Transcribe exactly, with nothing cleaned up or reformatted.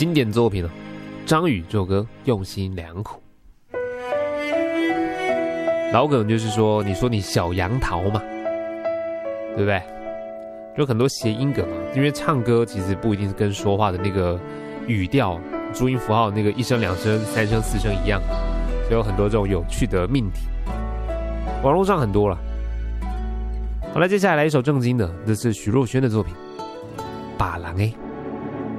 经典作品哦。张宇这首歌用心良苦，老梗就是说，你说你小杨桃嘛，对不对？就很多谐音梗嘛，因为唱歌其实不一定是跟说话的那个语调、注音符号那个一声、两声、三声、四声一样，所以有很多这种有趣的命题，网络上很多了。好了，接下来来一首正经的，这是徐若瑄的作品《把郎》哎。